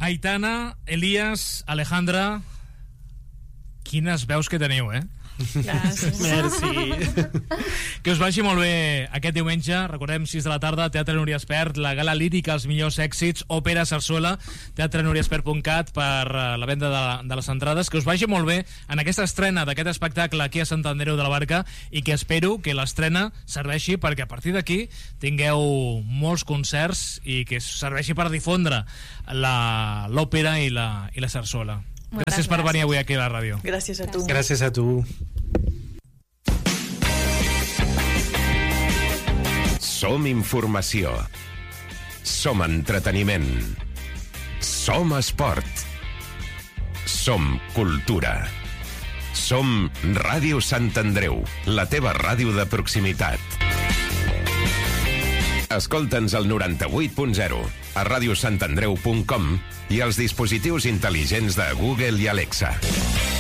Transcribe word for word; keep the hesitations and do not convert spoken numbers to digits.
Aitana, Elias, Alejandra, quines veus que teniu, eh? Gràcies. Merci. Que us vagi molt bé aquest diumenge. Recordem, sis de la tarda, Teatre Núria Espert, la gala lírica, els millors èxits, òpera, sarsuela, teatre núria espert punt cat per uh, la venda de, de les entrades. Que us vagi molt bé en aquesta estrena d'aquest espectacle aquí a Sant Andreu de la Barca, i que espero que l'estrena serveixi perquè a partir d'aquí tingueu molts concerts i que serveixi per difondre l'òpera i la, i la sarsuela. Gràcies per venir avui aquí a la ràdio. Gràcies a tu. Gràcies a tu. Som informació. Som entreteniment. Som esport. Som cultura. Som Ràdio Sant Andreu, la teva ràdio de proximitat. Escolta'ns al noranta-vuit punt zero, a radiosantandreu punt com i als dispositius intel·ligents de Google i Alexa.